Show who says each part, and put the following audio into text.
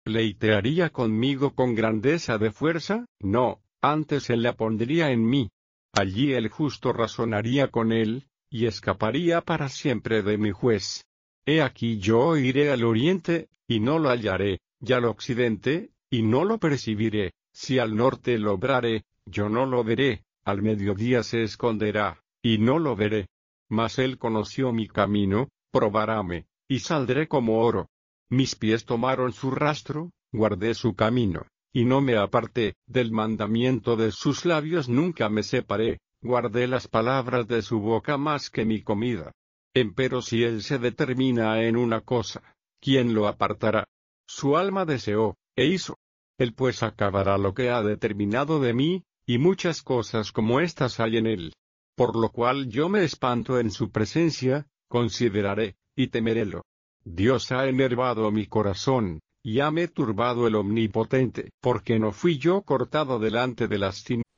Speaker 1: ¿Pleitearía conmigo con grandeza de fuerza? No, antes él la pondría en mí. Allí el justo razonaría con él, y escaparía para siempre de mi juez. He aquí yo iré al oriente, y no lo hallaré, y al occidente, y no lo percibiré. Si al norte lo obrare, yo no lo veré, al mediodía se esconderá, y no lo veré. Mas él conoció mi camino, probaráme, y saldré como oro. Mis pies tomaron su rastro, guardé su camino, y no me aparté, del mandamiento de sus labios nunca me separé, guardé las palabras de su boca más que mi comida. Empero si él se determina en una cosa, ¿quién lo apartará? Su alma deseó, e hizo. Él pues acabará lo que ha determinado de mí, y muchas cosas como estas hay en él. Por lo cual yo me espanto en su presencia, consideraré, y temerélo. Dios ha enervado mi corazón, y hame turbado el Omnipotente, porque no fui yo cortado delante de las tinieblas.